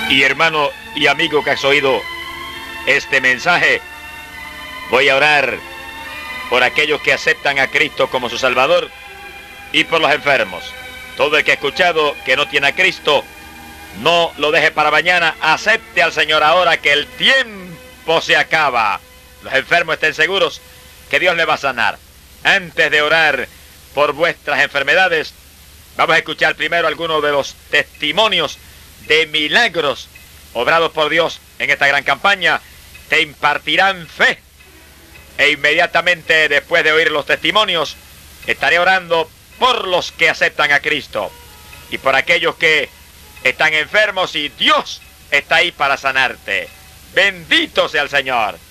Y hermano y amigo que has oído este mensaje, voy a orar por aquellos que aceptan a Cristo como su Salvador y por los enfermos. Todo el que ha escuchado que no tiene a Cristo, no lo deje para mañana, acepte al Señor ahora que el tiempo se acaba. Los enfermos estén seguros que Dios les va a sanar. Antes de orar por vuestras enfermedades, vamos a escuchar primero algunos de los testimonios de milagros obrados por Dios en esta gran campaña. Te impartirán fe. E inmediatamente después de oír los testimonios, estaré orando por los que aceptan a Cristo y por aquellos que están enfermos, y Dios está ahí para sanarte. Bendito sea el Señor.